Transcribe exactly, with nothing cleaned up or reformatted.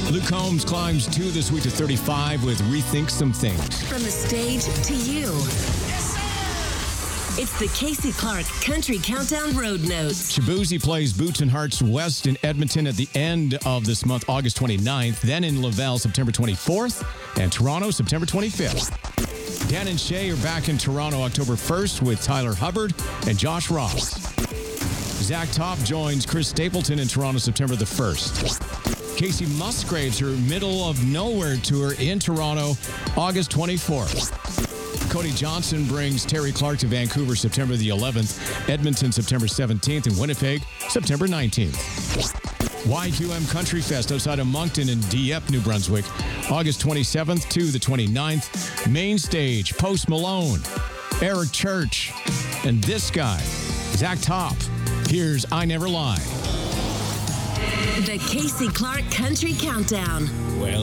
Luke Combs climbs two this week to thirty-five with Rethink Some Things. From the stage to you. It's the Casey Clark Country Countdown Road Notes. Shaboozey plays Boots and Hearts West in Edmonton at the end of this month, August twenty-ninth. Then in Laval, September twenty-fourth. And Toronto, September twenty-fifth. Dan and Shay are back in Toronto October first with Tyler Hubbard and Josh Ross. Zach Top joins Chris Stapleton in Toronto September the first. Casey Musgraves, her Middle of Nowhere tour in Toronto, August twenty-fourth. Cody Johnson brings Terry Clark to Vancouver September the eleventh, Edmonton September seventeenth, and Winnipeg September nineteenth. Y Q M Country Fest outside of Moncton in Dieppe, New Brunswick, August twenty-seventh to the twenty-ninth. Main stage, Post Malone, Eric Church, and this guy, Zach Top. Here's I Never Lie. The Casey Clark Country Countdown. Well,